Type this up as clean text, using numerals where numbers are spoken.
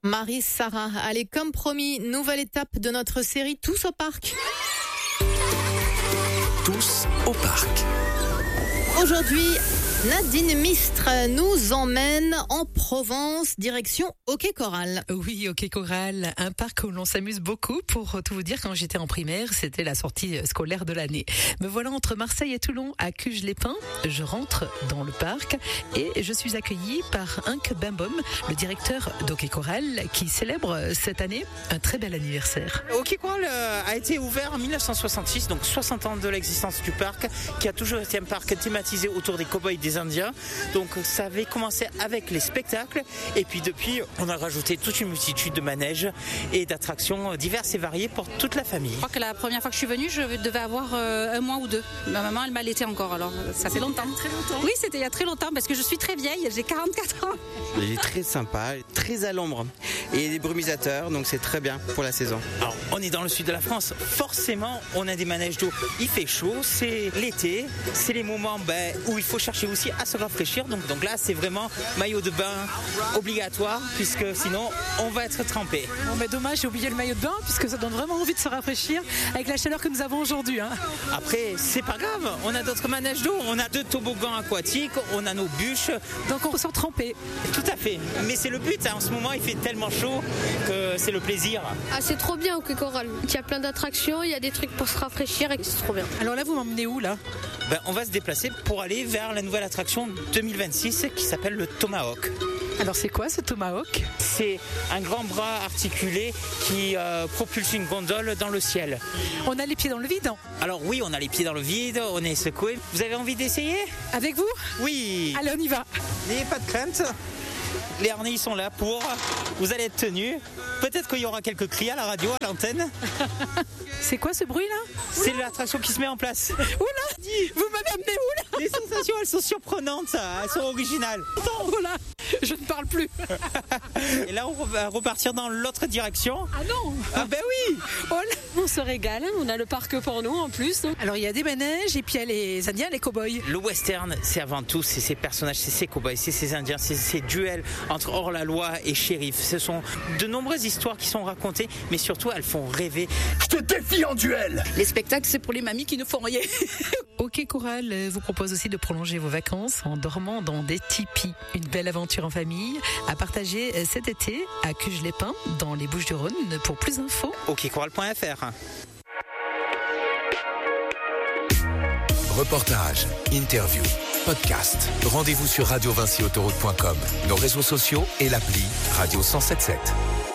Marie Sarah, allez, comme promis, nouvelle étape de notre série Tous au parc. Tous au parc. Aujourd'hui, Nadine Mistre nous emmène en Provence, direction Hockey Coral. Oui, Hockey Coral, un parc où l'on s'amuse beaucoup. Pour tout vous dire, quand j'étais en primaire, c'était la sortie scolaire de l'année. Me voilà entre Marseille et Toulon, à Cuges-les-Pins. Je rentre dans le parc et je suis accueillie par Henk Bembom, le directeur d'Hockey Coral, qui célèbre cette année un très bel anniversaire. Hockey Coral a été ouvert en 1966, donc 60 ans de l'existence du parc, qui a toujours été un parc thématisé autour des cow-boys des Indiens. Donc ça avait commencé avec les spectacles et puis depuis on a rajouté toute une multitude de manèges et d'attractions diverses et variées pour toute la famille. Je crois que la première fois que je suis venue, je devais avoir un mois ou deux. Ma maman elle m'allaitait encore, alors ça fait longtemps. Très longtemps. Oui, c'était il y a très longtemps parce que je suis très vieille, j'ai 44 ans. Il est très sympa, très à l'ombre et des brumisateurs, donc c'est très bien pour la saison. Alors on est dans le sud de la France, forcément on a des manèges d'eau, il fait chaud, c'est l'été, c'est les moments où il faut chercher aussi à se rafraîchir, donc là c'est vraiment maillot de bain obligatoire puisque sinon on va être trempé. Bon, mais dommage, j'ai oublié le maillot de bain puisque ça donne vraiment envie de se rafraîchir avec la chaleur que nous avons aujourd'hui. Après c'est pas grave, on a d'autres manèges d'eau, on a 2 toboggans aquatiques, on a nos bûches. Donc on ressort trempé. Tout à fait, mais c'est le but, en ce moment il fait tellement chaud que c'est le plaisir. Ah, c'est trop bien Hockey Coral, il y a plein d'attractions, il y a des trucs pour se rafraîchir et c'est trop bien. Alors là vous m'emmenez où là ? On va se déplacer pour aller vers la nouvelle attraction 2026 qui s'appelle le Tomahawk. Alors c'est quoi ce Tomahawk ? C'est un grand bras articulé qui propulse une gondole dans le ciel. On a les pieds dans le vide ? Alors oui, on a les pieds dans le vide, on est secoué. Vous avez envie d'essayer ? Avec vous ? Oui. Allez, on y va. N'ayez pas de crainte. Les harnais ils sont là pour. Vous allez être tenus. Peut-être qu'il y aura quelques cris à la radio, à l'antenne. C'est quoi ce bruit là ? C'est l'attraction qui se met en place. Oula ! Vous m'avez amené où là ? Les sensations elles sont surprenantes, elles sont originales. Oh là ! Je ne parle plus. Et là on va repartir dans l'autre direction. Ah non ! Ah ben oui. Oh là ! On se régale, on a le parc pour nous en plus. Alors il y a des manèges et puis il y a les Indiens, les cow-boys. Le western, c'est avant tout, c'est ces personnages, c'est ces cow-boys, c'est ces Indiens, c'est ces duels entre hors-la-loi et shérif. Ce sont de nombreuses histoires qui sont racontées, mais surtout elles font rêver. Je te défie en duel. Les spectacles, c'est pour les mamies qui ne font rien. Hockey Coral vous propose aussi de prolonger vos vacances en dormant dans des tipis. Une belle aventure en famille à partager cet été à Cuges-les-Pins dans les Bouches-du-Rhône. Pour plus d'infos, hockeycoral.fr. Reportages, interviews, podcasts. Rendez-vous sur radiovincyautoroute.com, nos réseaux sociaux et l'appli Radio 107.7.